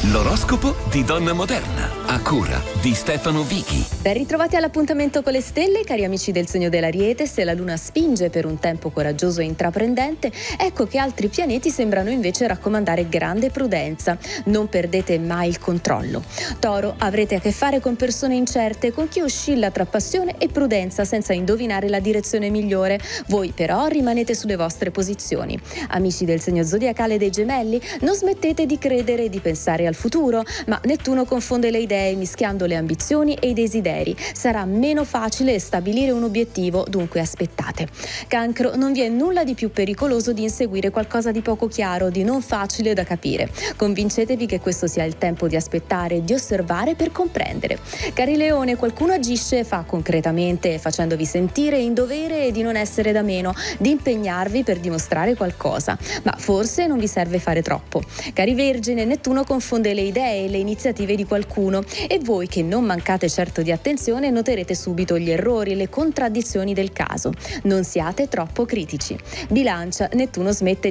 L'oroscopo di Donna Moderna, a cura di Stefano Vichi. Ben ritrovati all'appuntamento con le stelle, cari amici del segno dell'Ariete. Se la Luna spinge per un tempo coraggioso e intraprendente, ecco che altri pianeti sembrano invece raccomandare grande prudenza. Non perdete mai il controllo. Toro, avrete a che fare con persone incerte, con chi oscilla tra passione e prudenza senza indovinare la direzione migliore. Voi però rimanete sulle vostre posizioni. Amici del segno zodiacale dei Gemelli, non smettete di credere e di pensare al futuro, ma Nettuno confonde le idee mischiando le ambizioni e i desideri. Sarà meno facile stabilire un obiettivo, dunque aspettate. Cancro, non vi è nulla di più pericoloso di inseguire qualcosa di poco chiaro, di non facile da capire. Convincetevi che questo sia il tempo di aspettare e di osservare per comprendere. Cari Leone, qualcuno agisce e fa concretamente, facendovi sentire in dovere di non essere da meno, di impegnarvi per dimostrare qualcosa, ma forse non vi serve fare troppo. Cari Vergine, Nettuno confonde le idee e le iniziative di qualcuno e voi, che non mancate certo di attenzione, noterete subito gli errori e le contraddizioni del caso. Non siate troppo critici. Bilancia, Nettuno smette